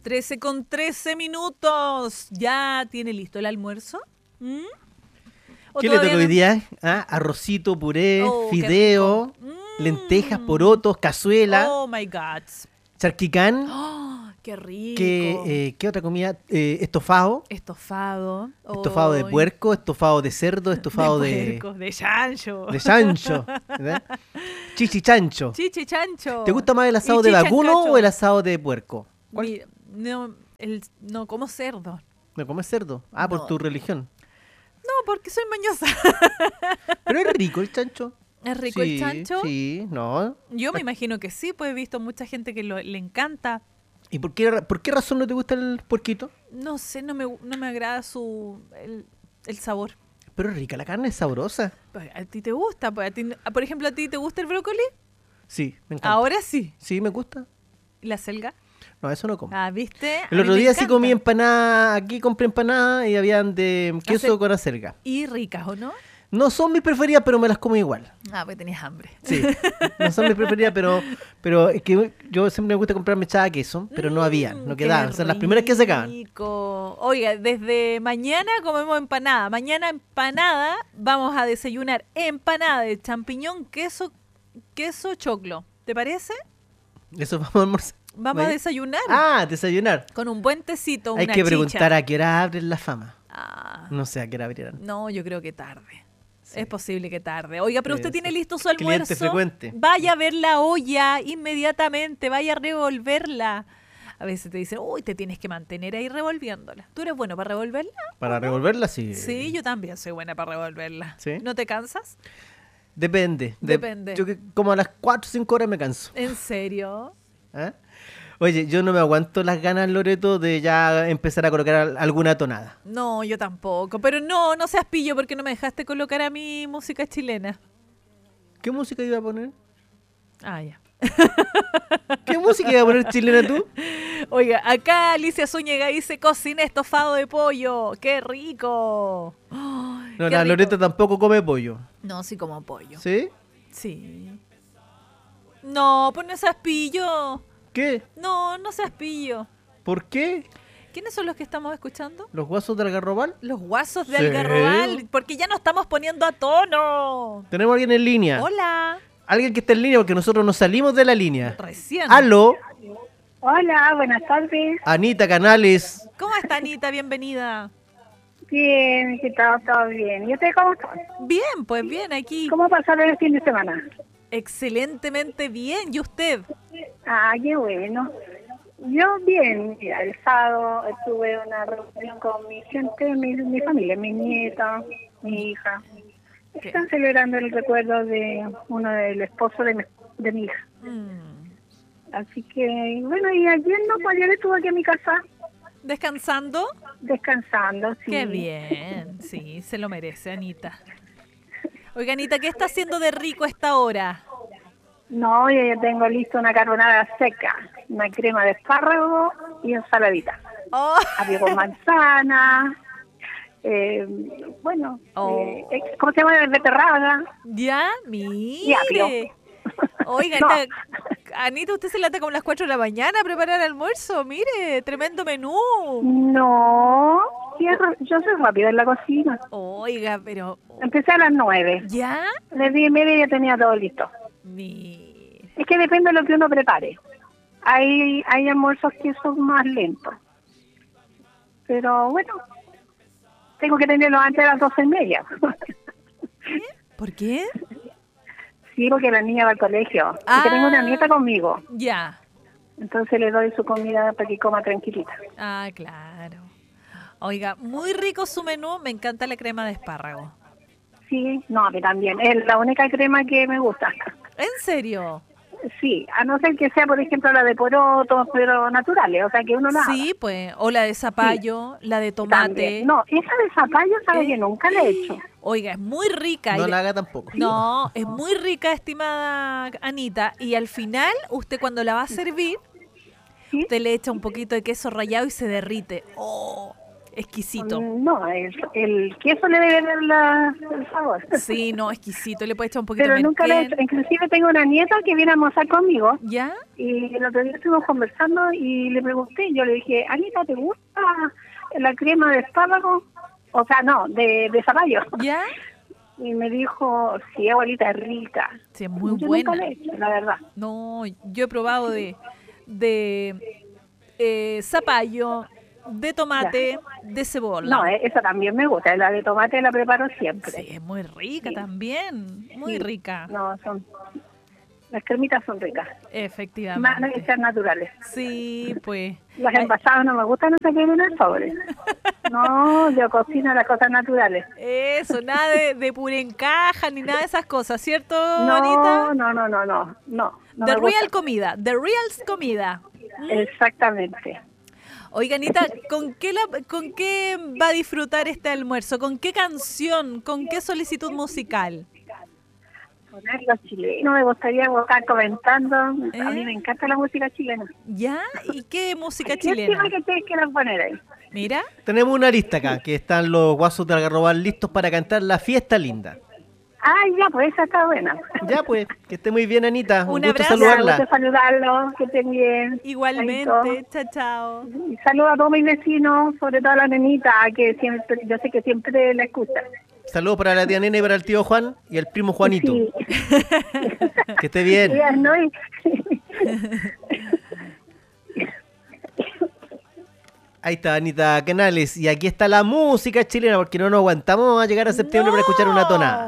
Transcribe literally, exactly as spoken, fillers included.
trece con trece minutos. ¿Ya tiene listo el almuerzo? ¿Mm? ¿Qué le toca hoy día? ¿Ah? Arrocito, puré, oh, fideo, mm. lentejas, porotos, cazuela. Oh my God. Charquicán. Oh, qué rico. ¿Qué, eh, ¿qué otra comida? Eh, estofado. Estofado. Estofado oh. de puerco, estofado de cerdo, estofado de... De puerco, de chancho. De chancho. Chichichancho. Chichichancho. ¿Te gusta más el asado de vacuno o el asado de puerco? Mi, no, el, no como cerdo. ¿No comes cerdo? Ah, no. Por tu religión. No, porque soy mañosa. Pero es rico el chancho. ¿Es rico sí, el chancho? Sí, no. Yo me imagino que sí, pues he visto mucha gente que lo, le encanta. ¿Y por qué, por qué razón no te gusta el puerquito? No sé, no me, no me agrada su el, el sabor. Pero es rica, la carne es sabrosa. Pues a ti te gusta, pues a ti, por ejemplo, ¿a ti te gusta el brócoli? Sí, me encanta. Ahora sí. Sí, me gusta. ¿Y la selga? No, eso no como. Ah, ¿viste? El otro día sí comí empanada, aquí compré empanada y habían de queso Acer... con acelga. ¿Y ricas o no? No son mis preferidas, pero me las como igual. Ah, pues tenías hambre. Sí, no son mis preferidas, pero, pero es que yo siempre me gusta comprarme echada de queso, pero no había, no quedaban. Son las primeras que se acaban. Oiga, desde mañana comemos empanada. Mañana empanada, vamos a desayunar empanada de champiñón, queso, queso, choclo. ¿Te parece? Eso vamos a almorzar. Vamos ¿Vale? a desayunar. Ah, desayunar. Con un buen tecito, Hay una que preguntar chicha. a qué hora abren la fama. Ah. No sé a qué hora abrirán. No, yo creo que tarde. Sí. Es posible que tarde. Oiga, pero usted sí, tiene sí. listo su almuerzo. Cliente frecuente. Vaya a ver la olla inmediatamente, vaya a revolverla. A veces te dicen, uy, te tienes que mantener ahí revolviéndola. ¿Tú eres bueno para revolverla? Para revolverla, sí. Sí, yo también soy buena para revolverla. ¿Sí? ¿No te cansas? Depende. Depende. De, yo que como a las cuatro o cinco horas me canso. ¿En serio? ¿Eh? Oye, yo no me aguanto las ganas, Loreto, de ya empezar a colocar alguna tonada. No, yo tampoco. Pero no, no seas pillo porque no me dejaste colocar a mi música chilena. ¿Qué música iba a poner? Ah, ya. ¿Qué música iba a poner chilena tú? Oiga, acá Alicia Zúñiga dice, cocina estofado de pollo. ¡Qué rico! Oh, no, la Loreto tampoco come pollo. No, sí como pollo. ¿Sí? Sí. No, pues no seas pillo. ¿Qué? No, no seas pillo. ¿Por qué? ¿Quiénes son los que estamos escuchando? ¿Los guasos de Algarrobal? Los guasos de ¿Sí? Algarrobal, porque ya nos estamos poniendo a tono. Tenemos a alguien en línea. Hola. Alguien que está en línea porque nosotros nos salimos de la línea. Recién. ¿Aló? Hola, buenas tardes. Anita Canales. ¿Cómo está, Anita? Bienvenida. Bien, ¿qué tal? Todo bien. ¿Y usted cómo está? Bien, pues bien, aquí. ¿Cómo pasaron el fin de semana? Excelentemente bien. ¿Y usted? Ah, qué bueno. Yo bien, mira, el sábado tuve una reunión con mi gente, mi, mi familia, mi nieta, mi hija. ¿Qué? Están celebrando el recuerdo de uno del esposo de mi, de mi hija. Mm. Así que, bueno, y ayer no, pues ayer estuve aquí en mi casa. ¿Descansando? Descansando, sí. Qué bien, sí, se lo merece, Anita. Oiga, Anita, ¿qué está haciendo de rico a esta hora? No, yo ya tengo listo una carbonara seca, una crema de espárrago y ensaladita. Oh. Había con manzana, eh, bueno, oh. eh, ¿cómo se llama? Beterraga. Ya, mire. Oiga, no. esta, Anita, usted se lata como las cuatro de la mañana a preparar el almuerzo. Mire, tremendo menú. No, yo soy rápida en la cocina. Oiga, pero... Empecé a las nueve. ¿Ya? A las diez y media ya tenía todo listo. Mi... Es que depende de lo que uno prepare. Hay, hay almuerzos que son más lentos. Pero bueno, tengo que tenerlo antes de las doce y media. ¿Qué? ¿Por qué? Sí, porque la niña va al colegio. Ah, porque tengo una nieta conmigo. Ya. Entonces le doy su comida para que coma tranquilita. Ah, claro. Oiga, muy rico su menú. Me encanta la crema de espárrago. Sí, no, a mí también. Es la única crema que me gusta. ¿En serio? Sí, a no ser que sea, por ejemplo, la de porotos, pero naturales, o sea, que uno la Sí, haga. pues, o la de zapallo, sí. La de tomate. También. No, esa de zapallo, sabe eh, que nunca la he hecho. Oiga, es muy rica. No y la de... haga tampoco. No, es muy rica, estimada Anita, y al final, usted cuando la va a servir, ¿sí? Usted le echa un poquito de queso rallado y se derrite. ¡Oh! Exquisito. No, el, el queso le debe dar la, el sabor. Sí, no, exquisito. Le puedes echar un poquito Pero de nunca le he hecho. Inclusive tengo una nieta que viene a almorzar conmigo. ¿Ya? Y el otro día estuvimos conversando y le pregunté, yo le dije, Anita, ¿te gusta la crema de espárrago? O sea, no, de, de zapallo. ¿Ya? Y me dijo, sí, abuelita, es rica. Sí, es muy yo buena. Nunca le he hecho, la verdad. No, yo he probado de, de eh, zapallo, de tomate, ya. de cebolla. No, eh, esa también me gusta, la de tomate la preparo siempre. Sí, es muy rica sí. también, muy sí. rica. No, son... Las cremitas son ricas. Efectivamente. Más que sean naturales. Sí, pues. Las envasadas no me gustan, no se queden en el sobre. No, yo cocino las cosas naturales. Eso, nada de, de puré en caja ni nada de esas cosas, ¿cierto, no, Anita? No, no, no, no, no. no The Real Comida, The Real Comida. ¿Mm? Exactamente. Oiga, Anita, ¿con qué, la, ¿con qué va a disfrutar este almuerzo? ¿Con qué canción? ¿Con qué solicitud musical? Con algo chileno, me gustaría estar comentando. ¿Eh? A mí me encanta la música chilena. ¿Ya? ¿Y qué música ¿Qué chilena? ¿Qué que quieran poner ahí? Mira. Tenemos una lista acá, que están los guasos de Algarrobal listos para cantar La Fiesta Linda. Ah, ya, pues esa está buena. Ya, pues, que esté muy bien, Anita. Un, Un gusto abrazo. saludarla. Un gusto saludarlo, que estén bien. Igualmente, chao, chao. Y saludo a todos mis vecinos, sobre todo a la nenita, que siempre, yo sé que siempre la escuchan. Saludos para la tía Nena y para el tío Juan y el primo Juanito. Sí. Que esté bien. Sí, ¿no? Y... Ahí está Anita Canales. Y aquí está la música chilena, porque no nos aguantamos a llegar a septiembre no. para escuchar una tona.